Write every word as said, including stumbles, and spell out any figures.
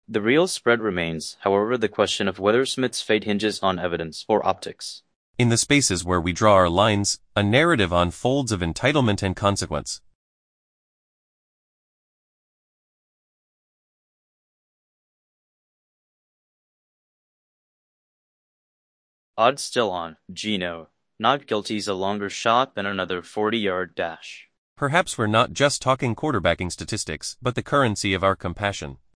The real spread remains, however, the question of whether Smith's fate hinges on evidence or optics. In the spaces where we draw our lines, a narrative unfolds of entitlement and consequence. Odds still on. Gino. Not guilty's a longer shot than another forty-yard dash. Perhaps we're not just talking quarterbacking statistics, but the currency of our compassion.